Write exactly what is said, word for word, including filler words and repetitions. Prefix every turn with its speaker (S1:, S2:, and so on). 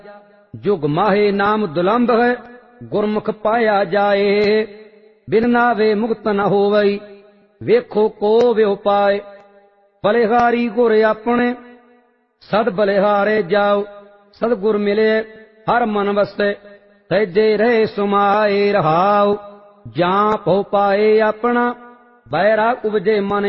S1: जुग माहे नाम दुलंभ है, गुरमुख पाया जाए। बिन नावे मुक्त न होवई, वेखो को व्यो पाए। बलिहारी गुर अपने, सद बलिहारे जाओ। सदगुर मिले हर मन वसे, तैजे रहे सुमाए रहाओ। जां पो पाए अपना, बैरा उपजे मन